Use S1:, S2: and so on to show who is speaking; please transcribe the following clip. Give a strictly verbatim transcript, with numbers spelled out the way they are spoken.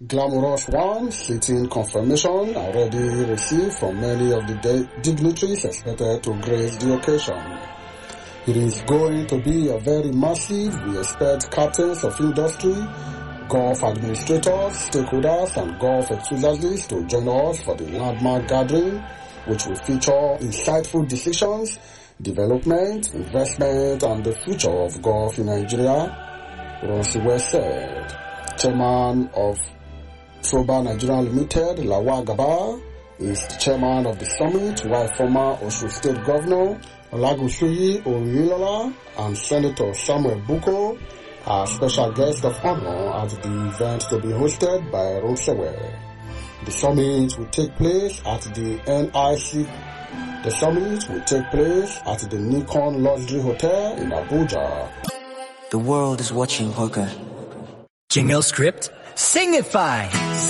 S1: Glamorous one, sitting confirmation already received from many of the de- dignitaries expected to grace the occasion. It is going to be a very massive. We expect captains of industry, golf administrators, stakeholders, and golf enthusiasts to join us for the landmark gathering, which will feature insightful decisions, development, investment, and the future of golf in Nigeria, Ronsiwe said. Chairman of Troba Nigeria Limited, Lawal Garba, is the chairman of the summit, while former Osun State Governor Olagunsoyi Orilola and Senator Samuel Buko are special guests of honor at the event to be hosted by Ronsiwe. The summit will take place at the N I C. The summit will take place at the Nikon Luxury Hotel in Abuja.
S2: The world is watching Poker.
S3: Jingle script, singify.